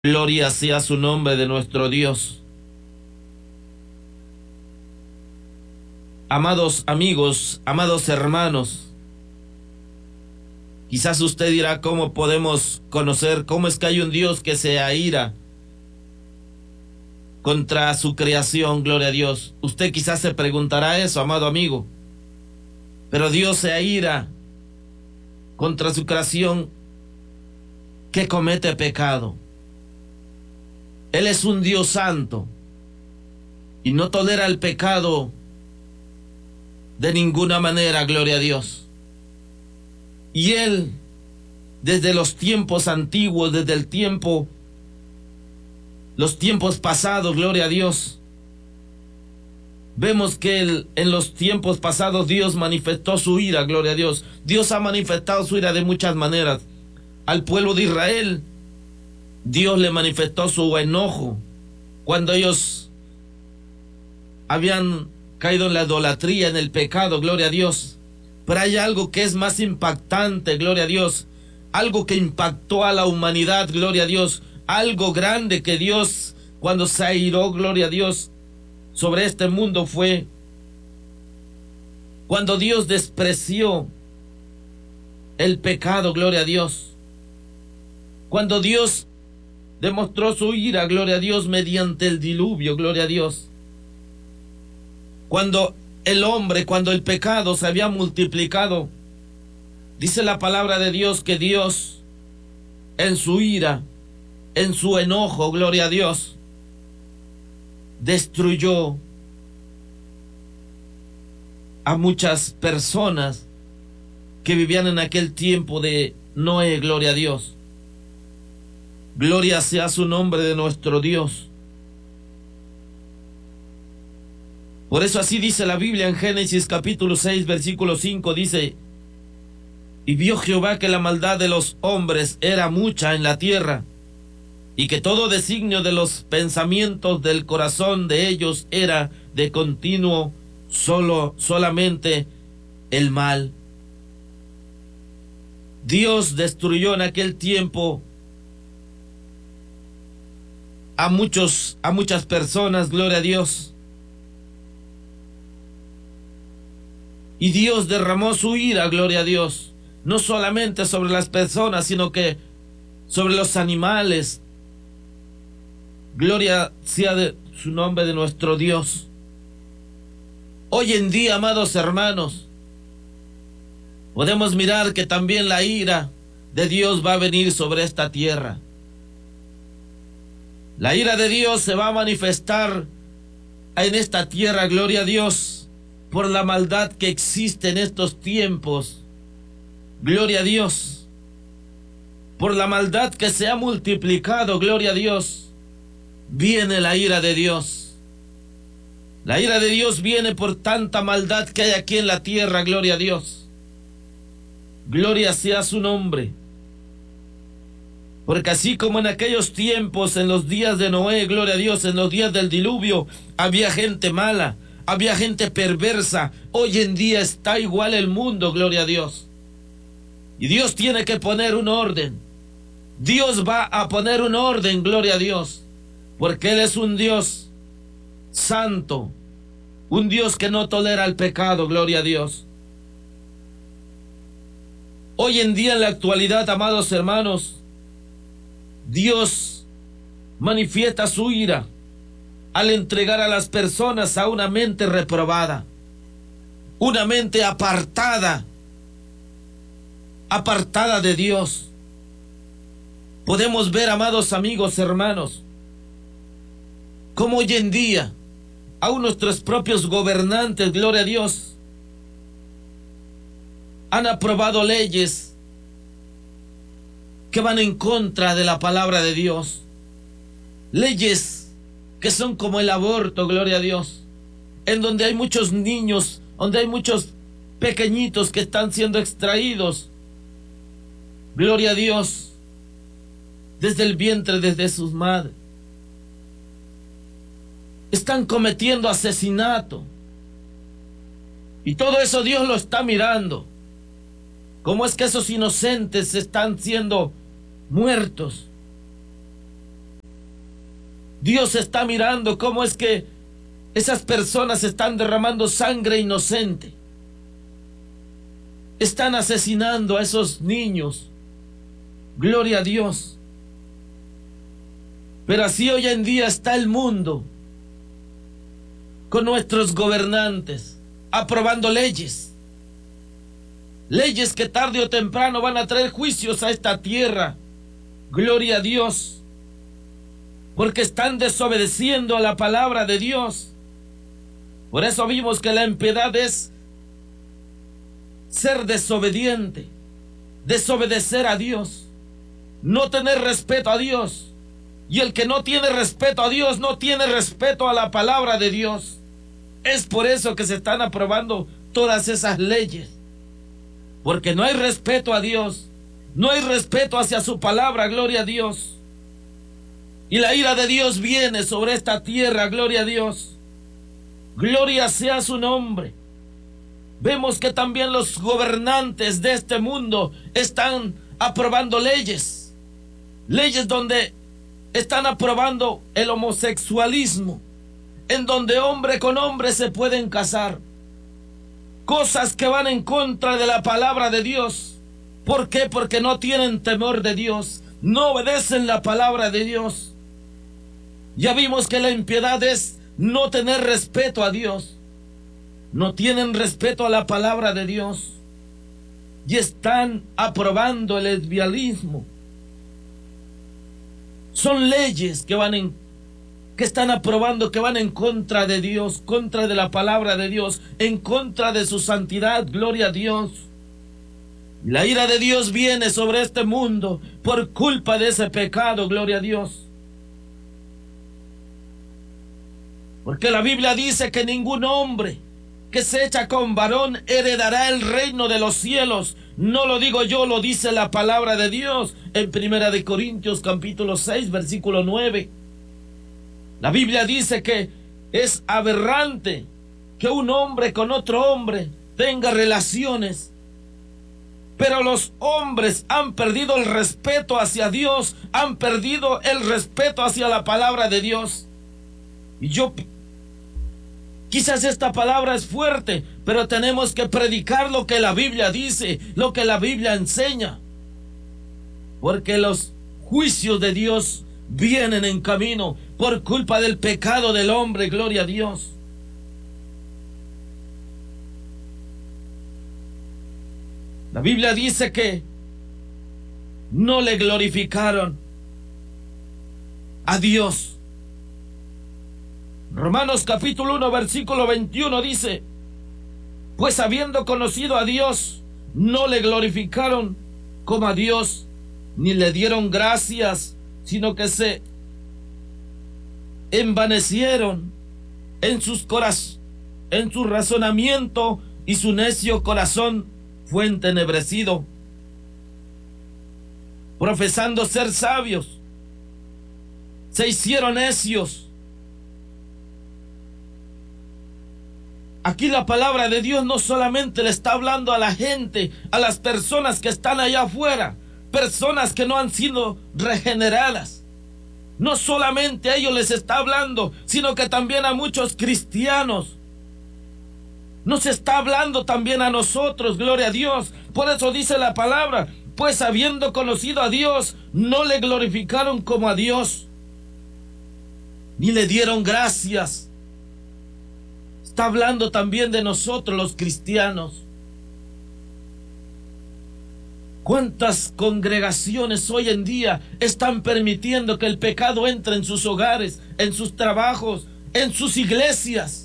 Gloria sea su nombre de nuestro Dios. Amados amigos, amados hermanos, quizás usted dirá cómo podemos conocer, cómo es que hay un Dios que se aira contra su creación, gloria a Dios. Usted quizás se preguntará eso, amado amigo, pero Dios se aira contra su creación que comete pecado. Él es un Dios santo y no tolera el pecado de ninguna manera, gloria a Dios. Y Él, desde los tiempos antiguos, desde los tiempos pasados, gloria a Dios, vemos que en los tiempos pasados Dios manifestó su ira, gloria a Dios. Dios ha manifestado su ira de muchas maneras. Al pueblo de Israel, Dios le manifestó su enojo cuando ellos habían caído en la idolatría, en el pecado, gloria a Dios. Pero hay algo que es más impactante, gloria a Dios, algo que impactó a la humanidad, gloria a Dios, algo grande que Dios, cuando se airó, gloria a Dios, sobre este mundo, fue cuando Dios despreció el pecado, gloria a Dios. Cuando Dios demostró su ira, gloria a Dios, mediante el diluvio, gloria a Dios. Cuando el pecado se había multiplicado, dice la palabra de Dios que Dios, en su ira, en su enojo, gloria a Dios, destruyó a muchas personas que vivían en aquel tiempo de Noé, gloria a Dios. Gloria sea su nombre de nuestro Dios. Por eso así dice la Biblia en Génesis capítulo 6, versículo 5, dice: y vio Jehová que la maldad de los hombres era mucha en la tierra, y que todo designio de los pensamientos del corazón de ellos era de continuo solamente el mal. Dios destruyó en aquel tiempo a muchas personas, gloria a Dios. Y Dios derramó su ira, gloria a Dios, no solamente sobre las personas, sino que sobre los animales. Gloria sea de su nombre de nuestro Dios. Hoy en día, amados hermanos, podemos mirar que también la ira de Dios va a venir sobre esta tierra. La ira de Dios se va a manifestar en esta tierra, gloria a Dios, por la maldad que existe en estos tiempos. Gloria a Dios. Por la maldad que se ha multiplicado, gloria a Dios, viene la ira de Dios. La ira de Dios viene por tanta maldad que hay aquí en la tierra, gloria a Dios. Gloria sea su nombre. Porque así como en aquellos tiempos, en los días de Noé, gloria a Dios, en los días del diluvio, había gente mala, había gente perversa, hoy en día está igual el mundo, gloria a Dios. Y Dios tiene que poner un orden. Dios va a poner un orden, gloria a Dios, porque Él es un Dios santo, un Dios que no tolera el pecado, gloria a Dios. Hoy en día, en la actualidad, amados hermanos, Dios manifiesta su ira al entregar a las personas a una mente reprobada, una mente apartada de Dios. Podemos ver, amados amigos, hermanos, cómo hoy en día aún nuestros propios gobernantes, gloria a Dios, han aprobado leyes que van en contra de la palabra de Dios. Leyes que son como el aborto, gloria a Dios, en donde hay muchos niños, donde hay muchos pequeñitos que están siendo extraídos, gloria a Dios, desde el vientre, desde sus madres. Están cometiendo asesinato. Y todo eso Dios lo está mirando. ¿Cómo es que esos inocentes están siendo muertos? Dios está mirando cómo es que esas personas están derramando sangre inocente. Están asesinando a esos niños. Gloria a Dios. Pero así hoy en día está el mundo, con nuestros gobernantes, aprobando leyes. Leyes que tarde o temprano van a traer juicios a esta tierra. Gloria a Dios. Porque están desobedeciendo a la palabra de Dios. Por eso vimos que la impiedad es ser desobediente, desobedecer a Dios, no tener respeto a Dios. Y el que no tiene respeto a Dios no tiene respeto a la palabra de Dios. Es por eso que se están aprobando todas esas leyes. Porque no hay respeto a Dios, no hay respeto hacia su palabra, gloria a Dios. Y la ira de Dios viene sobre esta tierra, gloria a Dios. Gloria sea su nombre. Vemos que también los gobernantes de este mundo están aprobando leyes. Leyes donde están aprobando el homosexualismo, en donde hombre con hombre se pueden casar. Cosas que van en contra de la palabra de Dios. ¿Por qué? Porque no tienen temor de Dios, no obedecen la palabra de Dios. Ya vimos que la impiedad es no tener respeto a Dios. No tienen respeto a la palabra de Dios. Y están aprobando el lesbianismo. Son leyes que están aprobando, que van en contra de Dios, contra de la palabra de Dios, en contra de su santidad, gloria a Dios. La ira de Dios viene sobre este mundo por culpa de ese pecado, gloria a Dios. Porque la Biblia dice que ningún hombre que se echa con varón heredará el reino de los cielos. No lo digo yo, lo dice la palabra de Dios en 1 Corintios capítulo 6, versículo 9. La Biblia dice que es aberrante que un hombre con otro hombre tenga relaciones. Pero los hombres han perdido el respeto hacia Dios, han perdido el respeto hacia la palabra de Dios. Y quizás esta palabra es fuerte, pero tenemos que predicar lo que la Biblia dice, lo que la Biblia enseña. Porque los juicios de Dios vienen en camino por culpa del pecado del hombre, gloria a Dios. La Biblia dice que no le glorificaron a Dios. Romanos capítulo 1 versículo 21 dice: pues habiendo conocido a Dios, no le glorificaron como a Dios, ni le dieron gracias, sino que se envanecieron en su razonamiento, y su necio corazón fue entenebrecido. Profesando ser sabios, se hicieron necios. Aquí la palabra de Dios no solamente le está hablando a la gente, a las personas que están allá afuera, personas que no han sido regeneradas. No solamente a ellos les está hablando, sino que también a muchos cristianos. Nos está hablando también a nosotros, gloria a Dios. Por eso dice la palabra: pues habiendo conocido a Dios, no le glorificaron como a Dios, ni le dieron gracias. Está hablando también de nosotros los cristianos. ¿Cuántas congregaciones hoy en día están permitiendo que el pecado entre en sus hogares, en sus trabajos, en sus iglesias?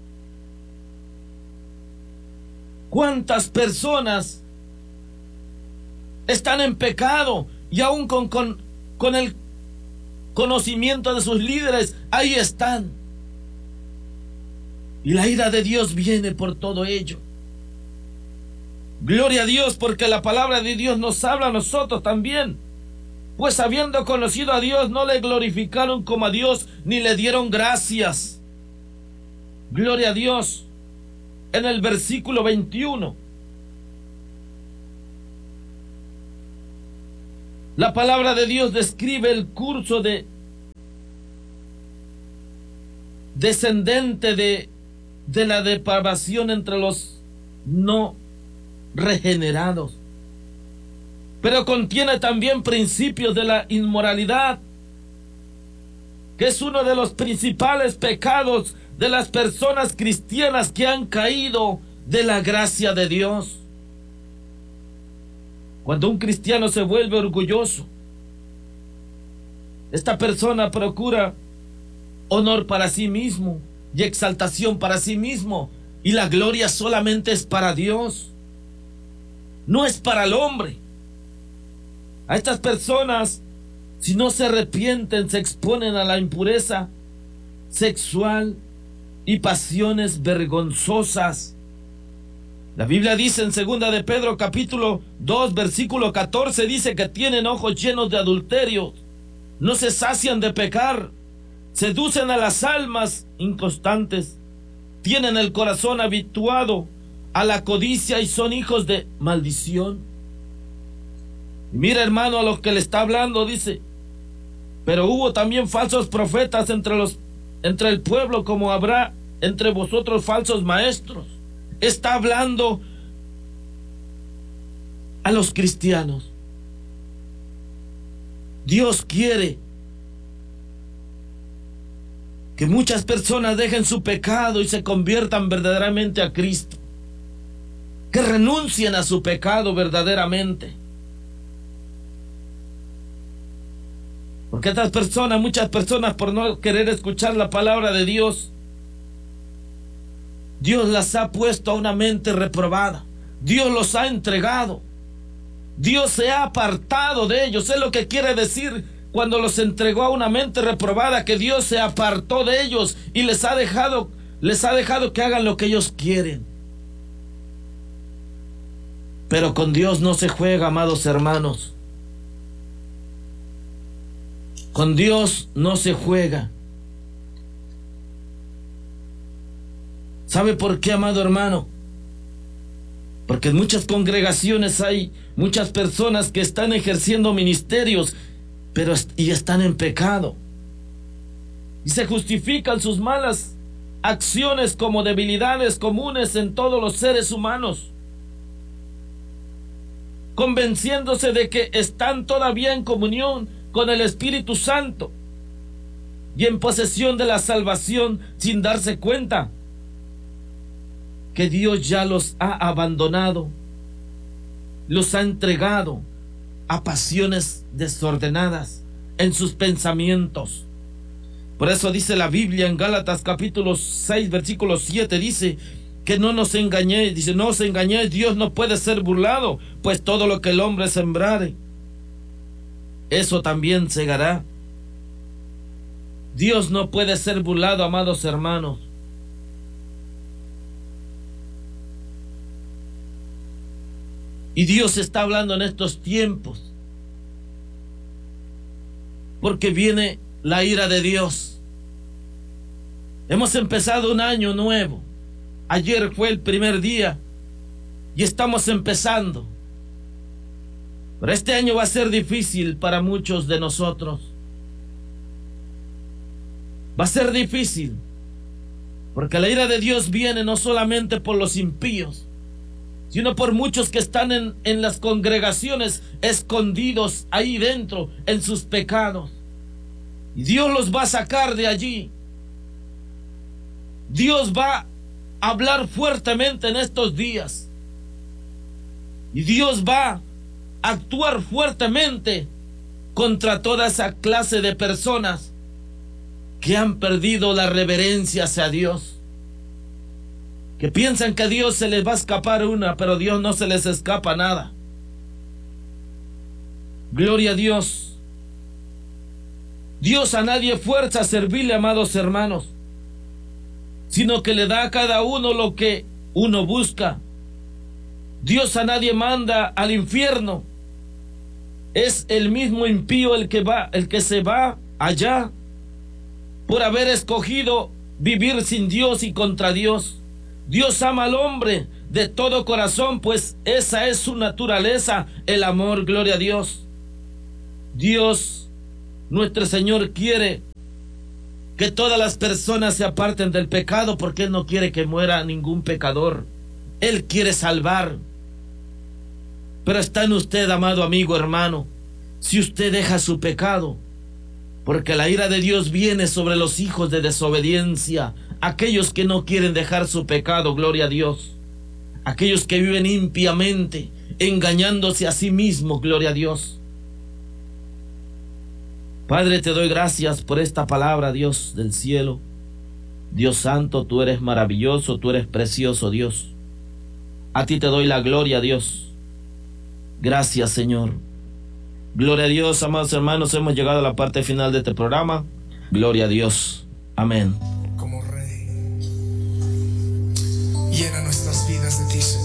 ¿Cuántas personas están en pecado y aún con el conocimiento de sus líderes, ahí están? Y la ira de Dios viene por todo ello. Gloria a Dios, porque la palabra de Dios nos habla a nosotros también. Pues habiendo conocido a Dios, no le glorificaron como a Dios, ni le dieron gracias. Gloria a Dios. En el versículo 21, la palabra de Dios describe el curso de descendente de la depravación entre los no regenerados, pero contiene también principios de la inmoralidad, que es uno de los principales pecados de las personas cristianas que han caído de la gracia de Dios. Cuando un cristiano se vuelve orgulloso, esta persona procura honor para sí mismo y exaltación para sí mismo, y la gloria solamente es para Dios, no es para el hombre. A estas personas, si no se arrepienten, se exponen a la impureza sexual y pasiones vergonzosas. La Biblia dice en 2 de Pedro capítulo 2 versículo 14, dice que tienen ojos llenos de adulterio, no se sacian de pecar, seducen a las almas inconstantes, tienen el corazón habituado a la codicia y son hijos de maldición. Y mira, hermano, a lo que le está hablando, dice: pero hubo también falsos profetas entre el pueblo, como habrá entre vosotros falsos maestros. Está hablando a los cristianos. Dios quiere que muchas personas dejen su pecado y se conviertan verdaderamente a Cristo, que renuncien a su pecado verdaderamente. Porque estas personas, muchas personas, por no querer escuchar la palabra de Dios, Dios las ha puesto a una mente reprobada. Dios los ha entregado. Dios se ha apartado de ellos. Es lo que quiere decir cuando los entregó a una mente reprobada, que Dios se apartó de ellos y les ha dejado que hagan lo que ellos quieren. Pero con Dios no se juega, amados hermanos. Con Dios no se juega. ¿Sabe por qué, amado hermano? Porque en muchas congregaciones hay muchas personas que están ejerciendo ministerios, y están en pecado. Y se justifican sus malas acciones como debilidades comunes en todos los seres humanos, convenciéndose de que están todavía en comunión con el Espíritu Santo y en posesión de la salvación, sin darse cuenta que Dios ya los ha abandonado, los ha entregado a pasiones desordenadas en sus pensamientos. Por eso dice la Biblia en Gálatas capítulo 6 versículo 7, dice que no nos engañéis, dice: no os engañéis, Dios no puede ser burlado, pues todo lo que el hombre sembrare, eso también segará. Dios no puede ser burlado, amados hermanos. Y Dios está hablando en estos tiempos, porque viene la ira de Dios. Hemos empezado un año nuevo. Ayer fue el primer día y estamos empezando. Pero este año va a ser difícil para muchos de nosotros. Va a ser difícil, porque la ira de Dios viene no solamente por los impíos, sino por muchos que están en las congregaciones, escondidos ahí dentro en sus pecados. Y Dios los va a sacar de allí. Dios va a hablar fuertemente en estos días. Y Dios va a actuar fuertemente contra toda esa clase de personas que han perdido la reverencia hacia Dios, que piensan que a Dios se les va a escapar una, pero a Dios no se les escapa nada. Gloria a Dios. Dios a nadie fuerza a servirle, amados hermanos, sino que le da a cada uno lo que uno busca. Dios a nadie manda al infierno. Es el mismo impío el que se va allá por haber escogido vivir sin Dios y contra Dios. Dios ama al hombre de todo corazón, pues esa es su naturaleza, el amor. Gloria a Dios. Dios, nuestro Señor, quiere que todas las personas se aparten del pecado, porque Él no quiere que muera ningún pecador. Él quiere salvar. Pero está en usted, amado amigo, hermano, si usted deja su pecado, porque la ira de Dios viene sobre los hijos de desobediencia, aquellos que no quieren dejar su pecado, gloria a Dios, aquellos que viven impiamente, engañándose a sí mismos, gloria a Dios. Padre, te doy gracias por esta palabra, Dios del cielo. Dios santo, tú eres maravilloso, tú eres precioso, Dios. A ti te doy la gloria, Dios. Gracias, Señor. Gloria a Dios, amados hermanos, hemos llegado a la parte final de este programa. Gloria a Dios. Amén. Como Rey, llena nuestras vidas de ti, Señor.